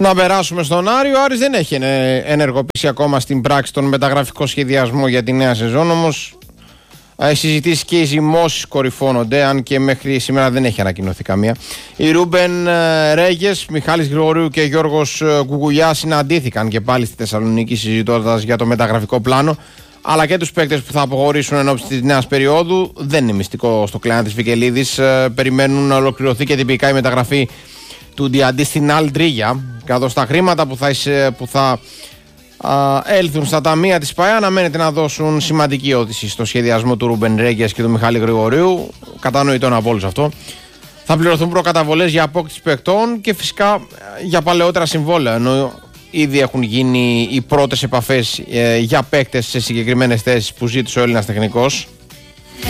Να περάσουμε στον Άρη. Ο Άρης δεν έχει ενεργοποιήσει ακόμα στην πράξη τον μεταγραφικό σχεδιασμό για τη νέα σεζόν. Όμως οι συζητήσεις και οι ζυμώσεις κορυφώνονται, αν και μέχρι σήμερα δεν έχει ανακοινωθεί καμία. Οι Ρούμπεν Ρέγες, Μιχάλης Γρηγορίου και Γιώργος Κουκουλιάς συναντήθηκαν και πάλι στη Θεσσαλονίκη συζητώντας για το μεταγραφικό πλάνο, αλλά και τους παίκτες που θα αποχωρήσουν ενόψει της νέας περίοδου. Δεν είναι μυστικό στο κλάνα της Βικελίδης. Περιμένουν να ολοκληρωθεί και τυπικά η μεταγραφή του Διαντή στην Αλντρίγια, καθώς τα χρήματα που θα έλθουν στα ταμεία της ΠΑΕ αναμένεται να δώσουν σημαντική όθηση στο σχεδιασμό του Ρούμπεν Ρέγγιας και του Μιχάλη Γρηγορίου. Κατανοητόν από όλους αυτό. Θα πληρωθούν προκαταβολές για απόκτηση παικτών και φυσικά για παλαιότερα συμβόλαια, ενώ ήδη έχουν γίνει οι πρώτες επαφές για παίκτες σε συγκεκριμένες θέσεις που ζήτησε ο Έλληνας τεχνικός.